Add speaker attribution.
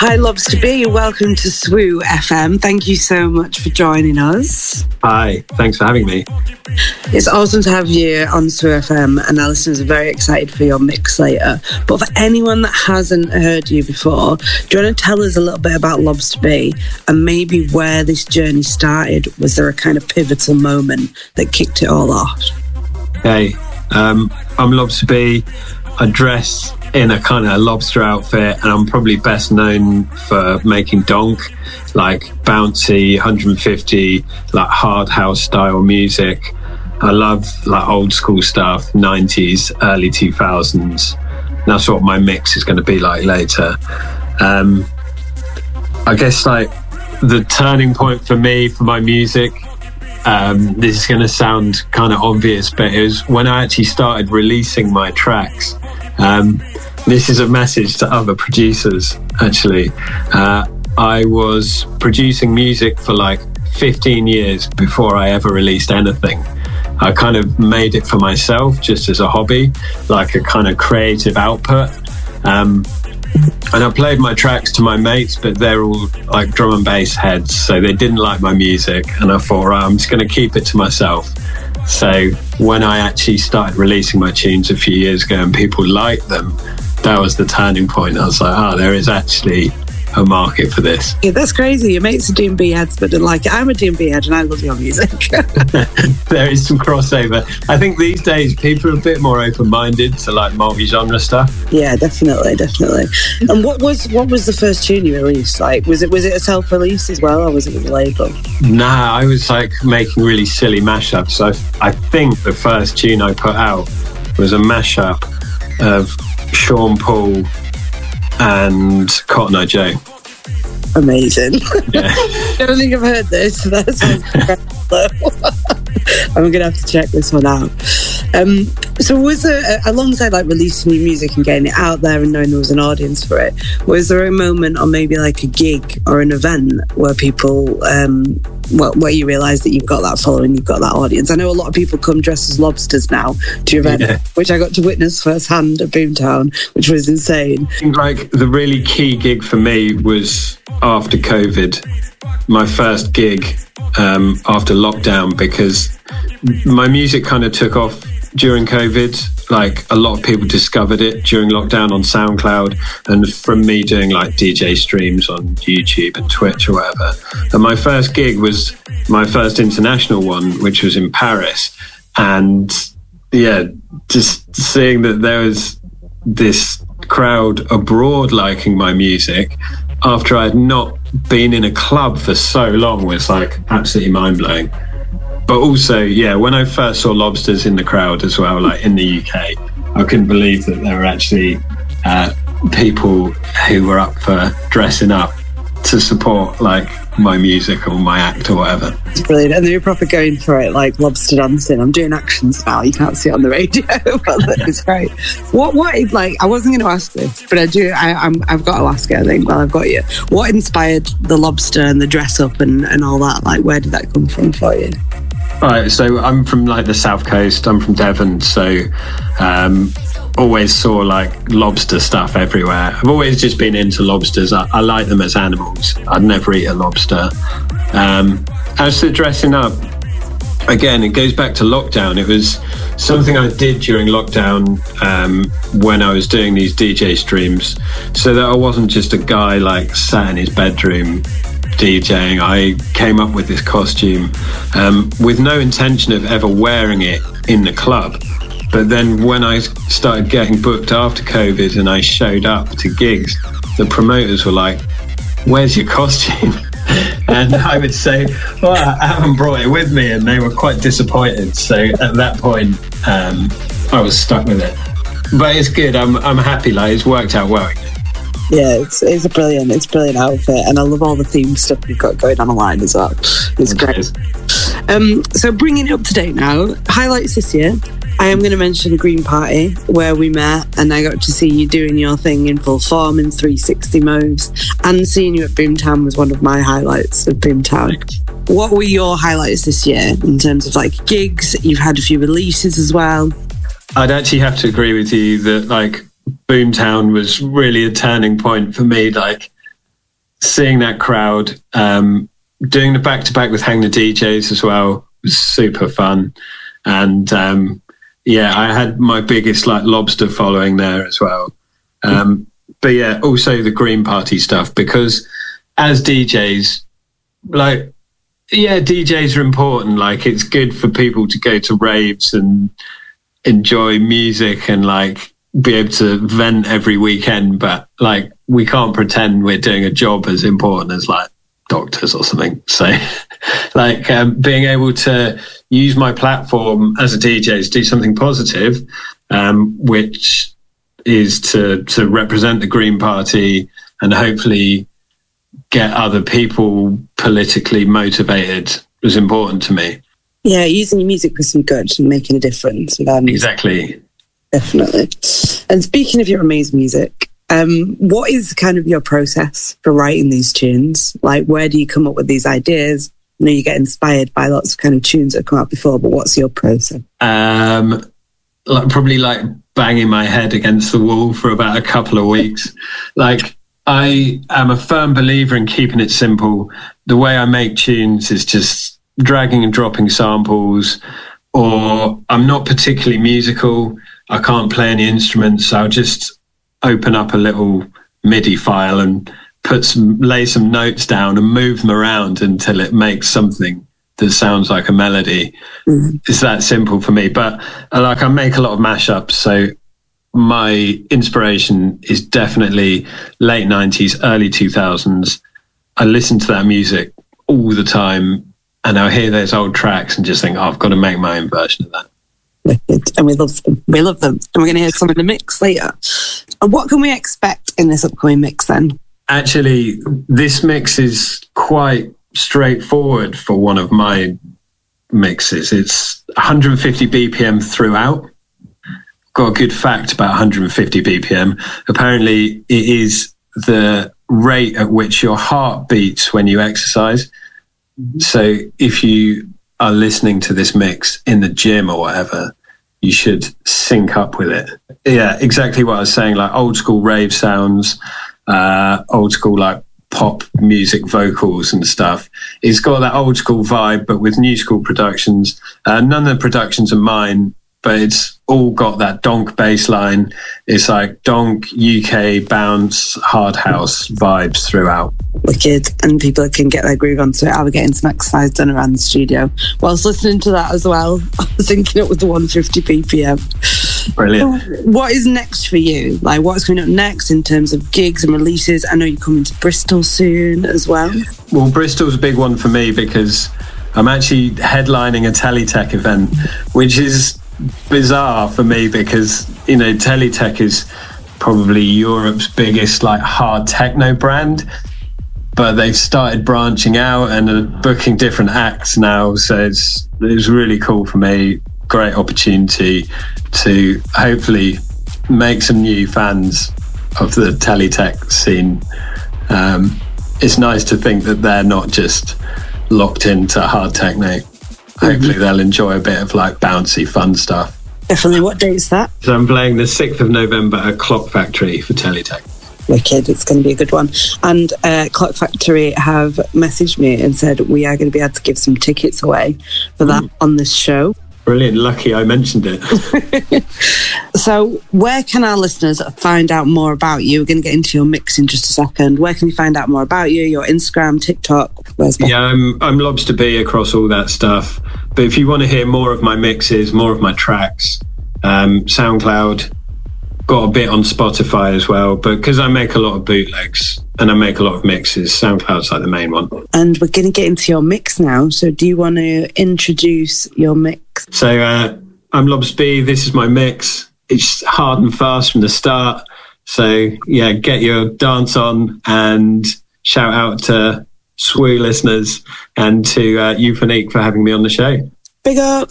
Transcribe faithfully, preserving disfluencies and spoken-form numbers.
Speaker 1: Hi, Lobster B. Welcome to S W O F M. Thank you so much for joining us.
Speaker 2: Hi, thanks for having me.
Speaker 1: It's awesome to have you on S W O F M, and our listeners are very excited for your mix later. But for anyone that hasn't heard you before, do you want to tell us a little bit about Lobster B and maybe where this journey started? Was there a kind of pivotal moment that kicked it all off?
Speaker 2: Hey, um, I'm Lobster B. I dress in a kind of lobster outfit, and I'm probably best known for making donk, like bouncy, one hundred fifty, like hard house style music. I love like old school stuff, nineties, early two thousands. That's what my mix is going to be like later. Um, I guess like the turning point for me, for my music, um, this is going to sound kind of obvious, but it was when I actually started releasing my tracks. Um, this is a message to other producers, actually. Uh, I was producing music for like fifteen years before I ever released anything. I kind of made it for myself, just as a hobby, like a kind of creative output. Um, and I played my tracks to my mates, but they're all like drum and bass heads, so they didn't like my music. And I thought, right, I'm just going to keep it to myself. So when I actually started releasing my tunes a few years ago and people liked them, that was the turning point. I was like, oh, there is actually a market for this.
Speaker 1: Yeah, that's crazy. Your mates are D and B heads but didn't like it. I'm a D and B head and I love your music.
Speaker 2: There is some crossover. I think these days people are a bit more open-minded to like multi-genre stuff.
Speaker 1: Yeah, definitely, definitely. And what was what was the first tune you released? Like, was it was it a self-release as well, or was it with a label?
Speaker 2: Nah, I was like making really silly mashups. So I, I think the first tune I put out was a mashup of Sean Paul and Cotton Eye Joe.
Speaker 1: Amazing.
Speaker 2: Yeah.
Speaker 1: I don't think I've heard this. That sounds incredible. I'm going to have to check this one out. Um, so was there, alongside like releasing your music and getting it out there and knowing there was an audience for it, was there a moment or maybe like a gig or an event where people, um, well, where you realise that you've got that following, you've got that audience? I know a lot of people come dressed as lobsters now to your event, yeah, which I got to witness firsthand at Boomtown, which was insane.
Speaker 2: Like the really key gig for me was after COVID, my first gig um, after lockdown, because my music kind of took off during COVID. Like a lot of people discovered it during lockdown on SoundCloud, and from me doing like D J streams on YouTube and Twitch or whatever. And my first gig was my first international one, which was in Paris. And yeah, just seeing that there was this crowd abroad liking my music after I had not been in a club for so long was like absolutely mind-blowing. But also, yeah, when I first saw lobsters in the crowd as well, like in the U K, I couldn't believe that there were actually uh, people who were up for dressing up to support like my music or my act or whatever.
Speaker 1: It's brilliant. And they were proper going for it, like lobster dancing. I'm doing actions now. You can't see it on the radio, but it's great. What, what, like, I wasn't going to ask this, but I do, I, I'm, I've got to ask it, I think, while I've got you. What inspired the lobster and the dress up and, and all that? Like, where did that come from for you?
Speaker 2: Right, so I'm from like the South Coast. I'm from Devon, so um, always saw like lobster stuff everywhere. I've always just been into lobsters. I, I like them as animals. I'd never eat a lobster. Um, as to dressing up, again, it goes back to lockdown. It was something I did during lockdown um, when I was doing these D J streams, so that I wasn't just a guy like sat in his bedroom DJing. I came up with this costume um, with no intention of ever wearing it in the club. But then when I started getting booked after COVID and I showed up to gigs, the promoters were like, "Where's your costume?" And I would say, "Well, I haven't brought it with me," and they were quite disappointed. So at that point, um, I was stuck with it. But it's good. I'm I'm happy. Like, it's worked out well.
Speaker 1: Yeah, it's it's a brilliant, it's a brilliant outfit, and I love all the theme stuff you've got going on online as well. It's great. Um, so bringing it up to date now, highlights this year. I am going to mention Green Party, where we met, and I got to see you doing your thing in full form in three sixty moves, and seeing you at Boomtown was one of my highlights of Boomtown. What were your highlights this year in terms of like gigs? You've had a few releases as well.
Speaker 2: I'd actually have to agree with you that like Boomtown was really a turning point for me. Like seeing that crowd, um, doing the back-to-back with Hang the D Js as well was super fun. And um, yeah, I had my biggest like lobster following there as well. Um, but yeah, also the Green Party stuff, because as D Js, like, yeah, D Js are important. Like, it's good for people to go to raves and enjoy music and like be able to vent every weekend. But like, we can't pretend we're doing a job as important as like doctors or something. So like um, being able to use my platform as a D J to do something positive, um, which is to, to represent the Green Party and hopefully get other people politically motivated, was important to me.
Speaker 1: Yeah, using your music for some good and making a difference with our music.
Speaker 2: Exactly.
Speaker 1: Definitely. And speaking of your amazing music, um, what is kind of your process for writing these tunes? Like, where do you come up with these ideas? I know you get inspired by lots of kind of tunes that have come out before, but what's your process?
Speaker 2: Um, like probably like banging my head against the wall for about a couple of weeks. Like, I am a firm believer in keeping it simple. The way I make tunes is just dragging and dropping samples, or I'm not particularly musical. I can't play any instruments. So I'll just open up a little MIDI file and put some, lay some notes down and move them around until it makes something that sounds like a melody. Mm-hmm. It's that simple for me. But like, I make a lot of mashups. So my inspiration is definitely late nineties, early two thousands. I listen to that music all the time, and I'll hear those old tracks and just think, oh, I've got to make my own version of that.
Speaker 1: Wicked. And we love them. We love them. And we're going to hear some in the mix later. And what can we expect in this upcoming mix then?
Speaker 2: Actually, this mix is quite straightforward for one of my mixes. It's one hundred fifty B P M throughout. Got a good fact about one hundred fifty B P M. Apparently, it is the rate at which your heart beats when you exercise. So if you are listening to this mix in the gym or whatever, you should sync up with it. Yeah, exactly what I was saying, like old school rave sounds, uh, old school like pop music vocals and stuff. It's got that old school vibe, but with new school productions. Uh, none of the productions are mine, but it's all got that donk bass line. It's like donk, U K, bounce, hard house vibes throughout.
Speaker 1: Wicked. And people can get their groove onto it. I was getting some exercise done around the studio whilst listening to that as well. I was syncing up with the one hundred fifty B P M.
Speaker 2: Brilliant.
Speaker 1: So what is next for you? Like, what's coming up next in terms of gigs and releases? I know you're coming to Bristol soon as well.
Speaker 2: Well, Bristol's a big one for me because I'm actually headlining a Teletech event, which is bizarre for me because, you know, Teletech is probably Europe's biggest like hard techno brand, but they've started branching out and are booking different acts now. So it's it's really cool for me. Great opportunity to hopefully make some new fans of the Teletech scene. Um, it's nice to think that they're not just locked into hard techno. Hopefully they'll enjoy a bit of like bouncy, fun stuff.
Speaker 1: Definitely. What date is that?
Speaker 2: So I'm playing the sixth of November at Clock Factory for Teletech.
Speaker 1: Wicked. It's going to be a good one. And uh, Clock Factory have messaged me and said we are going to be able to give some tickets away for that mm. on this show.
Speaker 2: Brilliant. Lucky I mentioned it.
Speaker 1: So where can our listeners find out more about you? We're going to get into your mix in just a second. Where can you find out more about you? Your Instagram, TikTok? Where's
Speaker 2: yeah, I'm, I'm Lobster B across all that stuff. But if you want to hear more of my mixes, more of my tracks, um, SoundCloud, got a bit on Spotify as well. But because I make a lot of bootlegs and I make a lot of mixes, SoundCloud's like the main one.
Speaker 1: And we're going to get into your mix now. So do you want to introduce your mix?
Speaker 2: So uh, I'm Lobster B. This is my mix. It's hard and fast from the start. So yeah, get your dance on and shout out to S W U listeners and to uh, Euphonique for having me on the show.
Speaker 1: Big up.